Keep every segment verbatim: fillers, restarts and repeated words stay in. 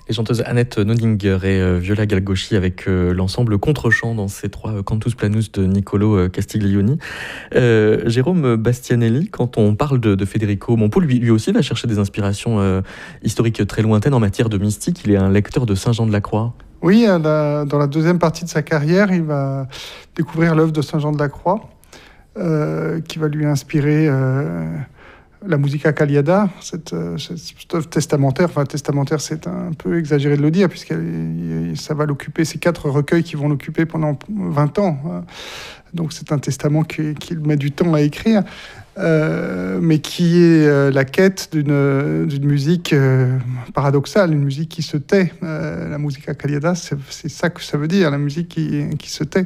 Les chanteuses Annette Nodinger et euh, Viola Galgoschi avec euh, l'ensemble Contre-champ dans ces trois euh, Cantus Planus de Niccolo euh, Castiglioni. Euh, Jérôme Bastianelli, quand on parle de, de Federico Montpou, lui, lui aussi va chercher des inspirations euh, historiques très lointaines en matière de mystique. Il est un lecteur de Saint Jean de la Croix. Oui, la, dans la deuxième partie de sa carrière, il va découvrir l'œuvre de Saint Jean de la Croix, euh, qui va lui inspirer euh, la Musica Cagliada, cette, cette, cette œuvre testamentaire. Enfin, testamentaire, c'est un peu exagéré de le dire, puisque ça va l'occuper, ces quatre recueils qui vont l'occuper pendant vingt ans. Donc c'est un testament qu'il qui met du temps à écrire, euh, mais qui est euh, la quête d'une, d'une musique euh, paradoxale, une musique qui se tait. Euh, la Musica Cagliada, c'est, c'est ça que ça veut dire, la musique qui, qui se tait.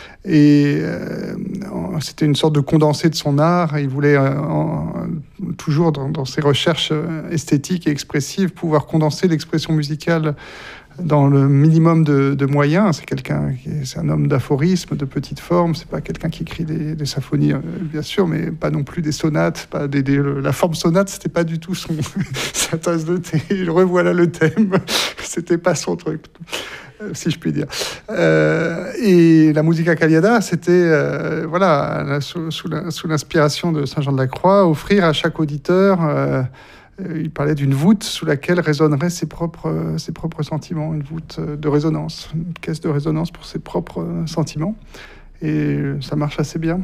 Et euh, c'était une sorte de condensé de son art. Il voulait, euh, en, toujours dans, dans ses recherches esthétiques et expressives, pouvoir condenser l'expression musicale dans le minimum de, de moyens. C'est quelqu'un, c'est un homme d'aphorisme, de petite forme. C'est pas quelqu'un qui écrit des, des symphonies, euh, bien sûr, mais pas non plus des sonates. Pas des, des, la forme sonate, c'était pas du tout son sa tasse de thé. Revoilà le thème. C'était pas son truc, si je puis dire. Euh, et la Musica Cagliada, c'était, euh, voilà, sous, sous, la, sous l'inspiration de Saint Jean de la Croix, offrir à chaque auditeur, euh, il parlait d'une voûte sous laquelle résonneraient ses propres, ses propres sentiments, une voûte de résonance, une caisse de résonance pour ses propres sentiments. Et ça marche assez bien.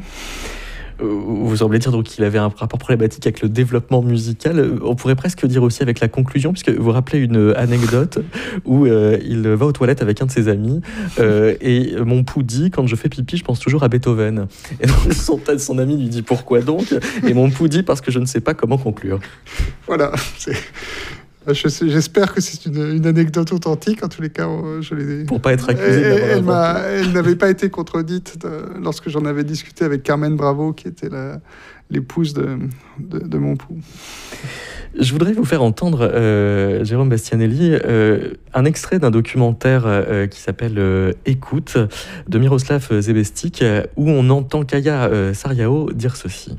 Vous semblez dire donc qu'il avait un rapport problématique avec le développement musical. On pourrait presque dire aussi avec la conclusion, puisque vous rappelez une anecdote où euh, il va aux toilettes avec un de ses amis euh, et Montpou dit « Quand je fais pipi, je pense toujours à Beethoven ». Et donc son, son ami lui dit « Pourquoi donc ?» Et Montpou dit « Parce que je ne sais pas comment conclure ». Voilà, c'est... Je sais, j'espère que c'est une, une anecdote authentique. En tous les cas, je l'ai. Pour pas être accusé elle, d'avoir elle, m'a, elle n'avait pas été contredite de, lorsque j'en avais discuté avec Carmen Bravo, qui était la, l'épouse de, de, de Montpou. Je voudrais vous faire entendre, euh, Jérôme Bastianelli, euh, un extrait d'un documentaire euh, qui s'appelle euh, « Écoute » de Miroslav Zebestik, euh, où on entend Kaya euh, Sarrião dire ceci.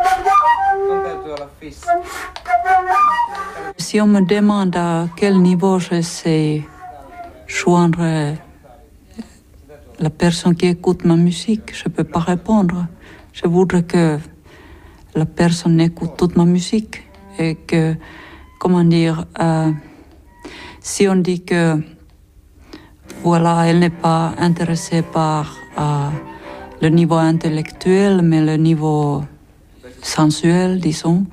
Si on me demande à quel niveau je sais joindre la personne qui écoute ma musique, je ne peux pas répondre. Je voudrais que la personne écoute toute ma musique et que, comment dire, euh, si on dit que, voilà, elle n'est pas intéressée par euh, le niveau intellectuel, mais le niveau sensuel, disons,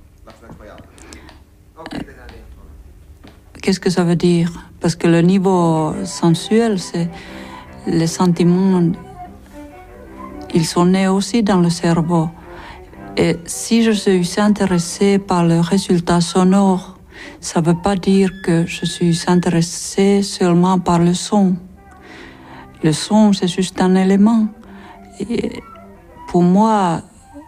qu'est-ce que ça veut dire? Parce que le niveau sensuel, c'est les sentiments, ils sont nés aussi dans le cerveau. Et si je suis intéressée par le résultat sonore, ça ne veut pas dire que je suis intéressée seulement par le son. Le son, c'est juste un élément. Et pour moi,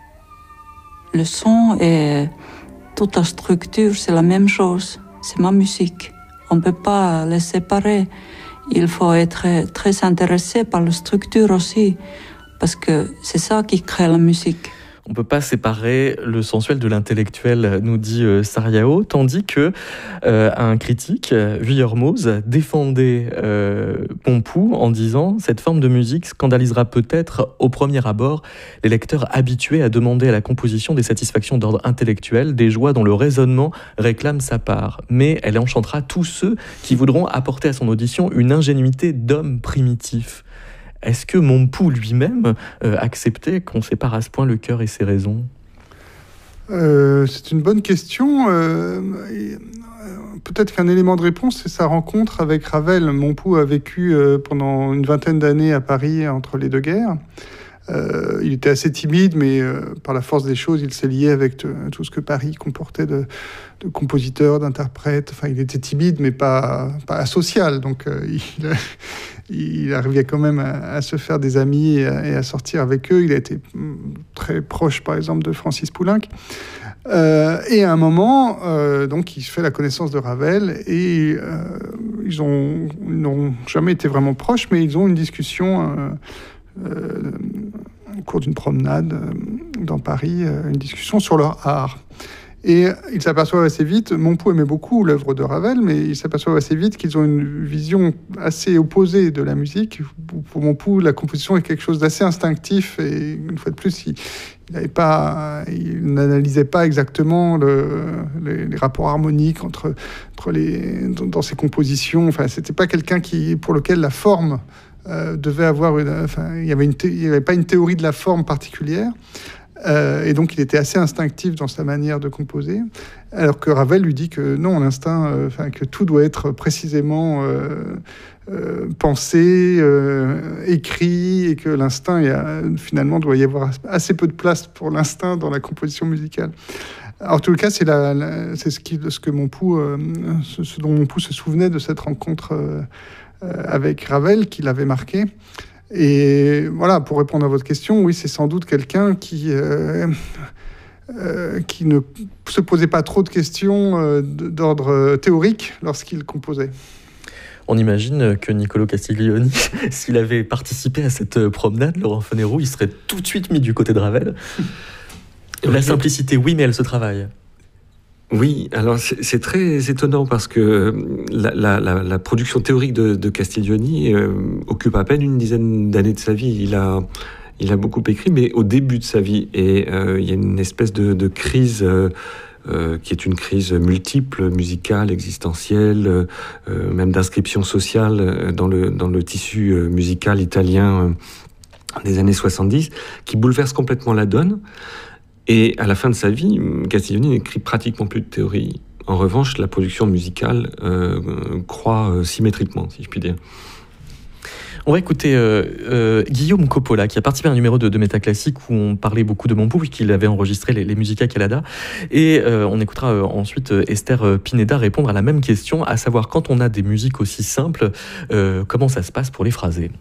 le son et toute la structure, c'est la même chose. C'est ma musique. On ne peut pas les séparer. Il faut être très intéressé par la structure aussi, parce que c'est ça qui crée la musique. On ne peut pas séparer le sensuel de l'intellectuel, nous dit euh, Sarrião, tandis que euh, un critique, Vuillermoz, défendait euh, Montpou en disant « Cette forme de musique scandalisera peut-être au premier abord les lecteurs habitués à demander à la composition des satisfactions d'ordre intellectuel, des joies dont le raisonnement réclame sa part. Mais elle enchantera tous ceux qui voudront apporter à son audition une ingénuité d'homme primitif. » Est-ce que Montpou lui-même euh, acceptait qu'on sépare à ce point le cœur et ses raisons ? euh, C'est une bonne question. Euh, et, euh, peut-être qu'un élément de réponse, c'est sa rencontre avec Ravel. Montpou a vécu euh, pendant une vingtaine d'années à Paris entre les deux guerres. Euh, il était assez timide, mais euh, par la force des choses, il s'est lié avec t- tout ce que Paris comportait de, de compositeurs, d'interprètes. Enfin, il était timide, mais pas, pas asocial. Donc, euh, il, il arrivait quand même à, à se faire des amis et à, et à sortir avec eux. Il a été très proche, par exemple, de Francis Poulenc. Euh, et à un moment, euh, donc, il fait la connaissance de Ravel et euh, ils ont, ils n'ont jamais été vraiment proches, mais ils ont une discussion euh, euh, au cours d'une promenade euh, dans Paris, euh, une discussion sur leur art. Et ils s'aperçoivent assez vite, Montpou aimait beaucoup l'œuvre de Ravel, mais ils s'aperçoivent assez vite qu'ils ont une vision assez opposée de la musique. Pour Montpou, la composition est quelque chose d'assez instinctif, et une fois de plus, il, il n'avait pas, il n'analysait pas exactement le, les, les rapports harmoniques entre, entre les, dans, dans ses compositions. Enfin, c'était pas quelqu'un qui, pour lequel la forme euh, devait avoir une, enfin, il y avait une, il n'y avait pas une théorie de la forme particulière. Euh, et donc, il était assez instinctif dans sa manière de composer, alors que Ravel lui dit que non, l'instinct, euh, enfin, que tout doit être précisément euh, euh, pensé, euh, écrit, et que l'instinct, il y a, finalement, doit y avoir assez peu de place pour l'instinct dans la composition musicale. Alors, en tout cas, c'est, la, la, c'est ce, qui, ce, que Montpou, euh, ce, ce dont Montpou se souvenait de cette rencontre euh, avec Ravel, qui l'avait marqué. Et voilà, pour répondre à votre question, oui, c'est sans doute quelqu'un qui, euh, euh, qui ne se posait pas trop de questions euh, d'ordre théorique lorsqu'il composait. On imagine que Niccolò Castiglioni, s'il avait participé à cette promenade, Laurent Fonéroux, il serait tout de suite mis du côté de Ravel. La simplicité, oui, mais elle se travaille. Oui, alors c'est, c'est très étonnant parce que la, la, la, la production théorique de, de Castiglioni euh, occupe à peine une dizaine d'années de sa vie. Il a, il a beaucoup écrit, mais au début de sa vie. Et euh, il y a une espèce de, de crise euh, euh, qui est une crise multiple, musicale, existentielle, euh, même d'inscription sociale dans le, dans le tissu musical italien euh, des années soixante-dix, qui bouleverse complètement la donne. Et à la fin de sa vie, Castiglioni n'écrit pratiquement plus de théorie. En revanche, la production musicale euh, croît euh, symétriquement, si je puis dire. On va écouter euh, euh, Guillaume Coppola, qui a participé à un numéro de, de Métaclassique où on parlait beaucoup de Montpou, puisqu'il avait enregistré les, les Musica Calada. Et euh, on écoutera euh, ensuite euh, Esther Pineda répondre à la même question, à savoir, quand on a des musiques aussi simples, euh, comment ça se passe pour les phraser ?